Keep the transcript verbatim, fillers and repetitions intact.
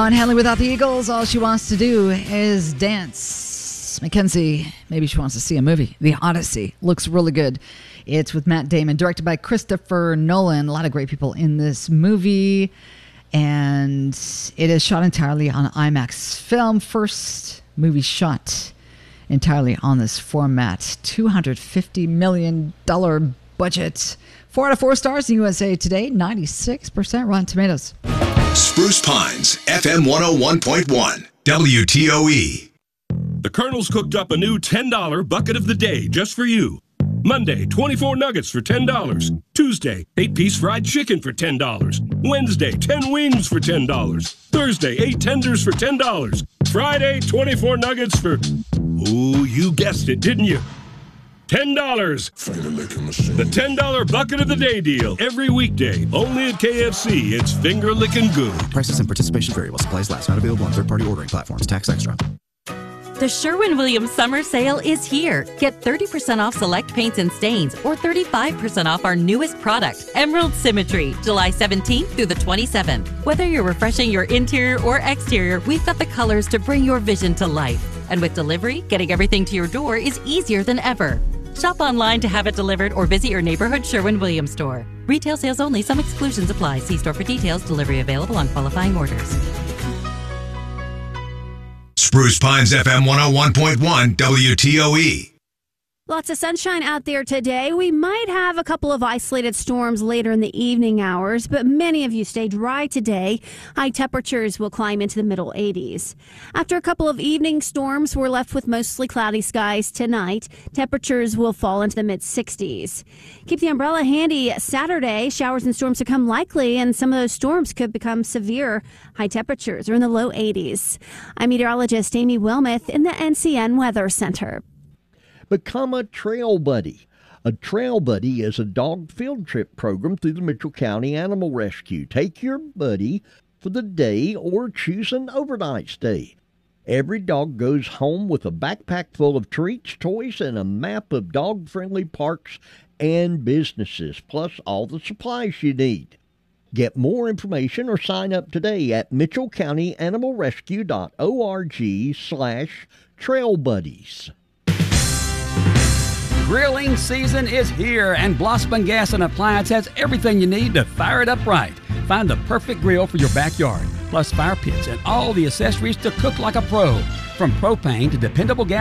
On Hanley without the Eagles, all she wants to do is dance. Mackenzie, maybe she wants to see a movie. The Odyssey looks really good. It's with Matt Damon, directed by Christopher Nolan. A lot of great people in this movie. And it is shot entirely on IMAX film. First movie shot entirely on this format. two hundred fifty million dollars budget. Four out of four stars in U S A Today. ninety-six percent Rotten Tomatoes. Spruce Pines, F M one oh one point one, W T O E. The Colonel's cooked up a new ten dollar bucket of the day just for you. Monday, twenty-four nuggets for ten dollars. Tuesday, eight-piece fried chicken for ten dollars. Wednesday, ten wings for ten dollars. Thursday, eight tenders for ten dollars. Friday, twenty-four nuggets for... Ooh, you guessed it, didn't you? ten dollars. The ten dollar bucket of the day deal. Every weekday. Only at K F C. It's finger licking good. Prices and participation vary while supplies last. Not available on third-party ordering platforms. Tax extra. The Sherwin-Williams Summer Sale is here. Get thirty percent off select paints and stains or thirty-five percent off our newest product, Emerald Symmetry, July seventeenth through the twenty-seventh. Whether you're refreshing your interior or exterior, we've got the colors to bring your vision to life. And with delivery, getting everything to your door is easier than ever. Shop online to have it delivered or visit your neighborhood Sherwin-Williams store. Retail sales only. Some exclusions apply. See store for details. Delivery available on qualifying orders. Spruce Pines, F M one oh one point one, W T O E. Lots of sunshine out there today. We might have a couple of isolated storms later in the evening hours, but many of you stay dry today. High temperatures will climb into the middle eighties. After a couple of evening storms, we're left with mostly cloudy skies tonight. Temperatures will fall into the mid sixties. Keep the umbrella handy. Saturday, showers and storms become likely, and some of those storms could become severe. High temperatures are in the low eighties. I'm meteorologist Amy Wilmoth in the N C N Weather Center. Become a Trail Buddy. A Trail Buddy is a dog field trip program through the Mitchell County Animal Rescue. Take your buddy for the day or choose an overnight stay. Every dog goes home with a backpack full of treats, toys, and a map of dog-friendly parks and businesses, plus all the supplies you need. Get more information or sign up today at mitchell county animal rescue dot org slash trail buddies. Grilling season is here, and Blossman Gas and Appliance has everything you need to fire it up right. Find the perfect grill for your backyard, plus fire pits and all the accessories to cook like a pro. From propane to dependable gas